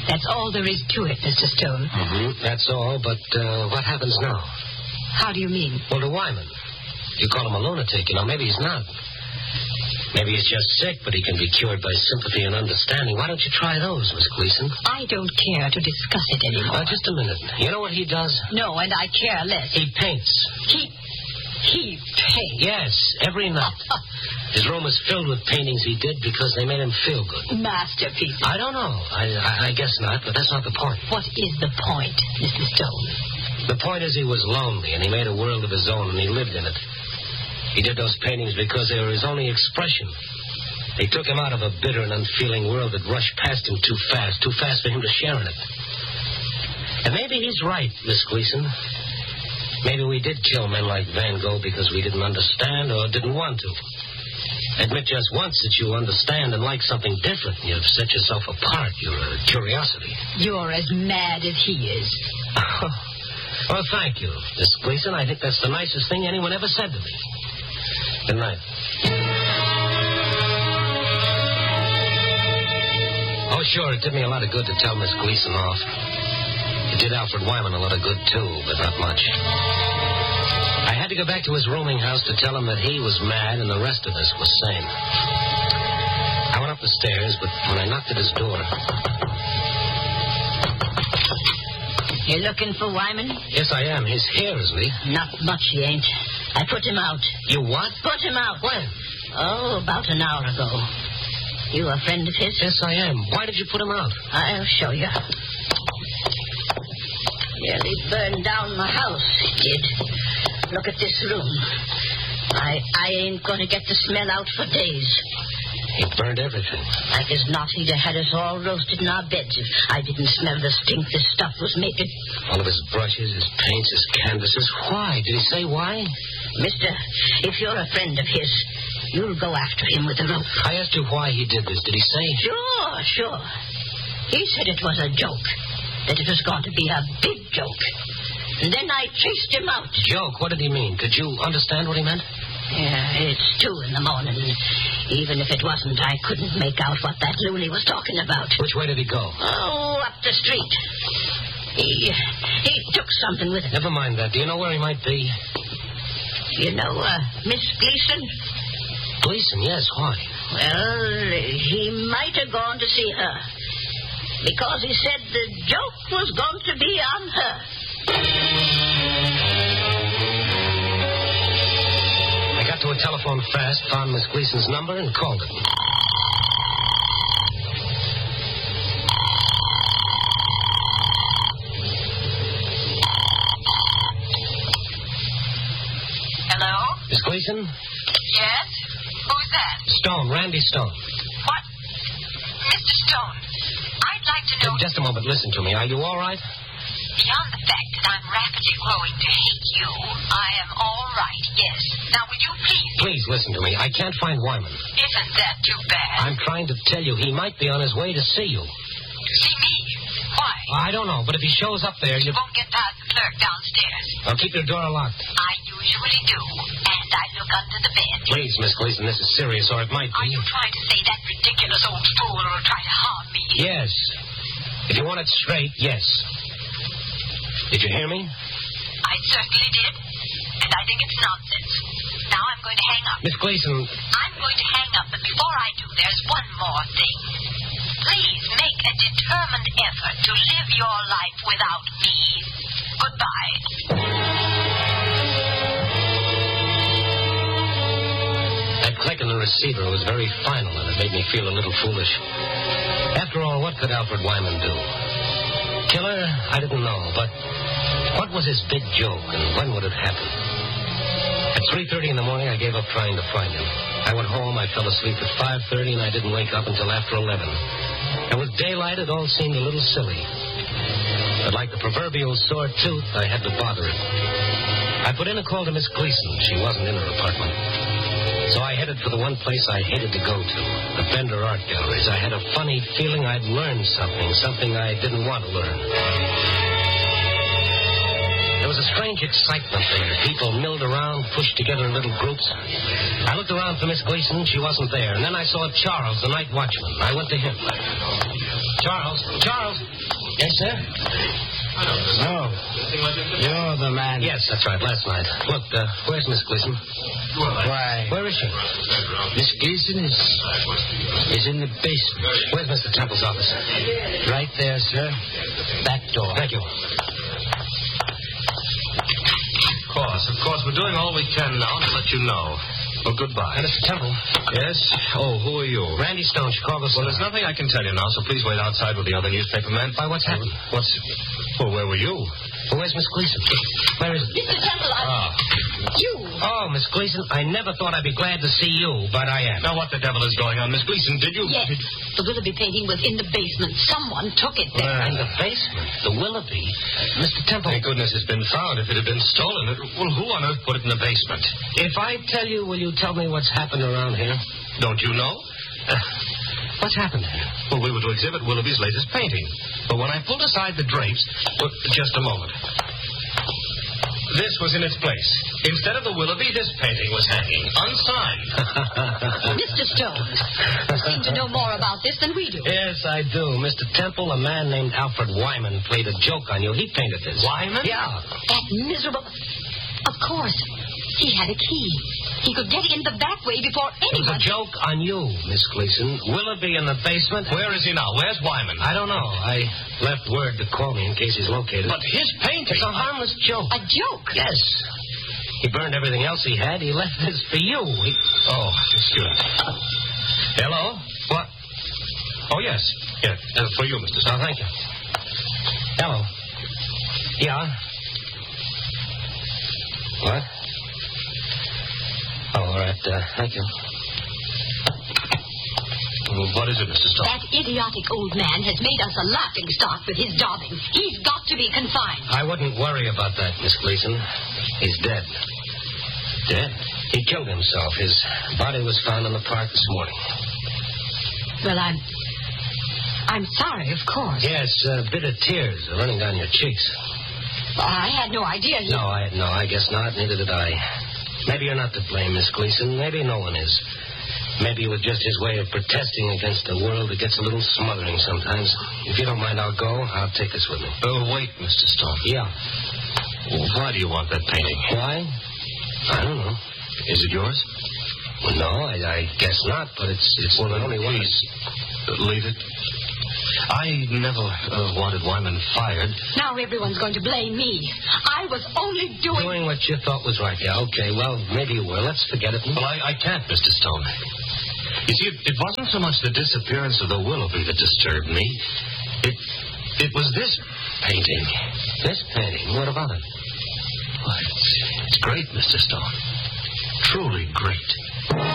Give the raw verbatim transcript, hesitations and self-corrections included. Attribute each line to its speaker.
Speaker 1: That's all there is to it, Mister Stone.
Speaker 2: Mm-hmm. That's all, but uh, what happens now?
Speaker 1: How do you mean?
Speaker 2: Well, to Wyman. You call him a lunatic, you know. Maybe he's not. Maybe he's just sick, but he can be cured by sympathy and understanding. Why don't you try those, Miss Gleason?
Speaker 1: I don't care to discuss it anymore.
Speaker 2: Uh, just a minute. You know what he does?
Speaker 1: No, and I care less.
Speaker 2: He paints.
Speaker 1: He... he paints?
Speaker 2: Yes, every night. His room is filled with paintings he did because they made him feel good.
Speaker 1: Masterpieces.
Speaker 2: I don't know. I, I, I guess not, but that's not the point.
Speaker 1: What is the point, Mister Stone?
Speaker 2: The point is he was lonely, and he made a world of his own, and he lived in it. He did those paintings because they were his only expression. They took him out of a bitter and unfeeling world that rushed past him too fast, too fast for him to share in it. And maybe he's right, Miss Gleason. Maybe we did kill men like Van Gogh because we didn't understand or didn't want to. Admit just once that you understand and like something different. You've set yourself apart. You're a curiosity.
Speaker 1: You're as mad as he is.
Speaker 2: Well, thank you, Miss Gleason. I think that's the nicest thing anyone ever said to me. Good night. Oh, sure, it did me a lot of good to tell Miss Gleason off. It did Alfred Wyman a lot of good, too, but not much. I had to go back to his rooming house to tell him that he was mad and the rest of us was sane. I went up the stairs, but when I knocked at his door...
Speaker 1: You looking for Wyman?
Speaker 2: Yes, I am. He's here, isn't he?
Speaker 1: Not much he ain't. I put him out.
Speaker 2: You what?
Speaker 1: Put him out.
Speaker 2: When?
Speaker 1: Oh, about an hour ago. You a friend of his?
Speaker 2: Yes, I am. Why did you put him out?
Speaker 1: I'll show you. Nearly burned down my house, it did. Look at this room. I I ain't going to get the smell out for days.
Speaker 2: He burned everything.
Speaker 1: Like as not, he'd have had us all roasted in our beds if I didn't smell the stink this stuff was making.
Speaker 2: All of his brushes, his paints, his canvases. Why? Did he say why?
Speaker 1: Mister, if you're a friend of his, you'll go after him with a rope.
Speaker 2: I asked you why he did this. Did he say?
Speaker 1: Sure, sure. He said it was a joke. That it was going to be a big joke. And then I chased him out.
Speaker 2: Joke? What did he mean? Could you understand what he meant?
Speaker 1: Yeah, it's two in the morning. Even if it wasn't, I couldn't make out what that loony was talking about.
Speaker 2: Which way did he go?
Speaker 1: Oh, up the street. He, he took something with him.
Speaker 2: Never mind that. Do you know where he might be?
Speaker 1: You know, uh, Miss Gleason?
Speaker 2: Gleason, yes. Why?
Speaker 1: Well, he might have gone to see her. Because he said the joke was going to be on her.
Speaker 2: I got to a telephone fast, found Miss Gleason's number, and called it.
Speaker 1: Hello?
Speaker 2: Miss Gleason?
Speaker 1: Yes? Who's that?
Speaker 2: Stone, Randy Stone.
Speaker 1: What? Mister Stone, I'd like to know...
Speaker 2: Uh, just a moment, listen to me. Are you all right?
Speaker 1: Beyond the fact that I'm rapidly growing to hate you, I am all right, yes. Now, would you please...
Speaker 2: Please listen to me. I can't find Wyman.
Speaker 1: Isn't that too bad?
Speaker 2: I'm trying to tell you he might be on his way to see you.
Speaker 1: See me? Why?
Speaker 2: I don't know, but if he shows up there, you...
Speaker 1: You won't get past the clerk downstairs.
Speaker 2: I'll keep your door locked.
Speaker 1: I usually do, and I look under the bed.
Speaker 2: Please, Miss Gleason, this is serious, or it might be...
Speaker 1: Are you trying to say that ridiculous old fool will try to harm me?
Speaker 2: Yes. If you want it straight, yes. Did you hear me?
Speaker 1: I certainly did, and I think it's nonsense. Now I'm going to hang up.
Speaker 2: Miss Gleason...
Speaker 1: I'm going to hang up, but before I do, there's one more thing. Please make a determined effort to live your life without me. Goodbye.
Speaker 2: That click in the receiver was very final, and it made me feel a little foolish. After all, what could Alfred Wyman do? Killer? I didn't know, but what was his big joke, and when would it happen? At three thirty in the morning, I gave up trying to find him. I went home, I fell asleep at five thirty, and I didn't wake up until after eleven. And with daylight, it all seemed a little silly. But like the proverbial sore tooth, I had to bother it. I put in a call to Miss Gleason. She wasn't in her apartment. So I headed for the one place I hated to go to, the Bender Art Galleries. I had a funny feeling I'd learned something, something I didn't want to learn. There was a strange excitement there. People milled around, pushed together in little groups. I looked around for Miss Gleason. She wasn't there. And then I saw Charles, the night watchman. I went to him. Charles. Charles.
Speaker 3: Yes, sir? Oh, you're the man.
Speaker 2: Yes, that's right, last night. Look, uh, where's Miss Gleason?
Speaker 3: Why,
Speaker 2: Where is she?
Speaker 3: Miss Gleason is is in the basement.
Speaker 2: Where's Mister Temple's office?
Speaker 3: Right there, sir. Back door.
Speaker 2: Thank you.
Speaker 4: Of course, of course. We're doing all we can now to let you know. Well, goodbye.
Speaker 2: Uh, Mister Temple.
Speaker 4: Yes? Oh, who are you?
Speaker 2: Randy Stone, Chicago.
Speaker 4: Well, there's nothing I can tell you now, so please wait outside with the other newspaper men.
Speaker 2: Why, what's happened?
Speaker 4: What's... Well, where were you?
Speaker 2: Well, where's Miss Gleason? Where is...
Speaker 1: Mister Temple, I...
Speaker 4: Ah.
Speaker 1: You.
Speaker 2: Oh, Miss Gleason, I never thought I'd be glad to see you, but I am.
Speaker 4: Now, what the devil is going on? Miss Gleason, did you...
Speaker 1: Yes.
Speaker 4: Did...
Speaker 1: The Willoughby painting was in the basement. Someone took it there.
Speaker 2: In the basement? The Willoughby? Mister Temple...
Speaker 4: Thank goodness it's been found. If it had been stolen, it... well, who on earth put it in the basement?
Speaker 2: If I tell you, will you tell me what's happened around here?
Speaker 4: Don't you know?
Speaker 2: What's happened here?
Speaker 4: Well, we were to exhibit Willoughby's latest painting. But when I pulled aside the drapes... Well, just a moment. This was in its place. Instead of the Willoughby, this painting was hanging, unsigned.
Speaker 1: Mister Stone, you seem to know more about this than we do.
Speaker 2: Yes, I do. Mister Temple, a man named Alfred Wyman played a joke on you. He painted this.
Speaker 4: Wyman?
Speaker 2: Yeah.
Speaker 1: That miserable... Of course. He had a key. He could get in the back way before
Speaker 2: It was
Speaker 1: anyone...
Speaker 2: a joke on you, Miss Gleason. Willoughby in the basement.
Speaker 4: Where is he now? Where's Wyman?
Speaker 2: I don't know. I left word to call me in case he's located.
Speaker 4: But his painting...
Speaker 2: It's a harmless joke.
Speaker 1: A joke?
Speaker 2: Yes. He burned everything else he had. He left this for you. He...
Speaker 4: Oh, excuse me. Hello? What? Oh, yes. Yeah, uh, for you, Mister
Speaker 2: Oh,
Speaker 4: Stone.
Speaker 2: thank you. Hello. Yeah? What? Oh, all right. Uh, thank you.
Speaker 4: Well, what is it, Mister Stone?
Speaker 1: That idiotic old man has made us a laughing stock with his daubing. He's got to be confined.
Speaker 2: I wouldn't worry about that, Miss Gleason. He's dead.
Speaker 4: Dead?
Speaker 2: He killed himself. His body was found in the park this morning.
Speaker 1: Well, I'm... I'm sorry, of course.
Speaker 2: Yes, uh, bitter tears are running down your cheeks.
Speaker 1: I had no idea he...
Speaker 2: No, I no, I guess not. Neither did I. Maybe you're not to blame, Miss Gleason. Maybe no one is. Maybe it was just his way of protesting against a world that gets a little smothering sometimes. If you don't mind, I'll go. I'll take this with me.
Speaker 4: Oh, wait, Mister Stone.
Speaker 2: Yeah.
Speaker 4: Well, why do you want that painting?
Speaker 2: Why? I don't know.
Speaker 4: Is it yours?
Speaker 2: Well, no, I, I guess not, but it's it's
Speaker 4: Well,
Speaker 2: the
Speaker 4: then
Speaker 2: only one.
Speaker 4: please, uh, leave it. I never uh, wanted Wyman fired.
Speaker 1: Now everyone's going to blame me. I was only doing...
Speaker 2: Doing what you thought was right. Yeah, okay. Well, maybe you were. Let's forget it.
Speaker 4: Well, I, I can't, Mister Stone. You see, it, it wasn't so much the disappearance of the Willoughby that disturbed me. It it was this painting.
Speaker 2: This painting? What about it?
Speaker 4: Well, it's, it's great, Mister Stone. Truly great.